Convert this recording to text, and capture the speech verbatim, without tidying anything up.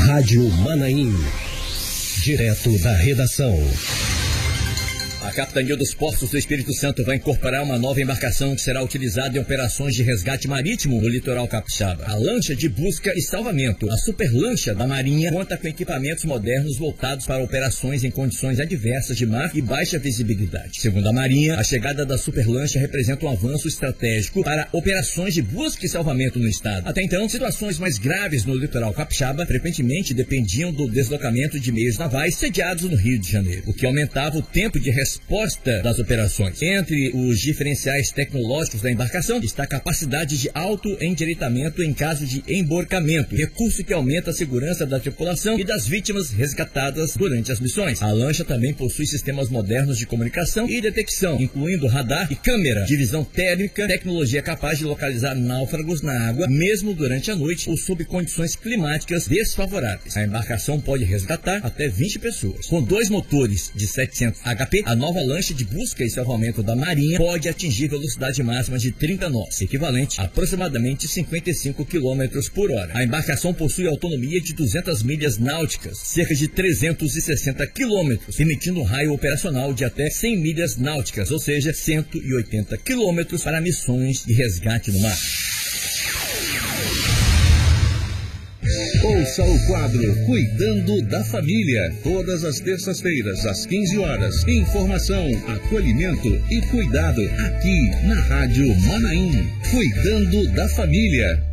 Rádio Manaim. Direto da redação. A Capitania dos Portos do Espírito Santo vai incorporar uma nova embarcação que será utilizada em operações de resgate marítimo no litoral capixaba. A lancha de busca e salvamento, a Superlancha da Marinha, conta com equipamentos modernos voltados para operações em condições adversas de mar e baixa visibilidade. Segundo a Marinha, a chegada da Superlancha representa um avanço estratégico para operações de busca e salvamento no estado. Até então, situações mais graves no litoral capixaba frequentemente dependiam do deslocamento de meios navais sediados no Rio de Janeiro, o que aumentava o tempo de resposta resposta das operações. Entre os diferenciais tecnológicos da embarcação está a capacidade de auto-endireitamento em caso de emborcamento, recurso que aumenta a segurança da tripulação e das vítimas resgatadas durante as missões. A lancha também possui sistemas modernos de comunicação e detecção, incluindo radar e câmera de visão térmica, tecnologia capaz de localizar náufragos na água, mesmo durante a noite ou sob condições climáticas desfavoráveis. A embarcação pode resgatar até vinte pessoas. Com dois motores de setecentos H P, a nova lancha de busca e salvamento da Marinha pode atingir velocidade máxima de trinta nós, equivalente a aproximadamente cinquenta e cinco quilômetros por hora. A embarcação possui autonomia de duzentas milhas náuticas, cerca de trezentos e sessenta quilômetros, permitindo um raio operacional de até cem milhas náuticas, ou seja, cento e oitenta quilômetros para missões de resgate no mar. Ouça o quadro Cuidando da Família, todas as terças-feiras, às quinze horas. Informação, acolhimento e cuidado aqui na Rádio Manaim. Cuidando da Família.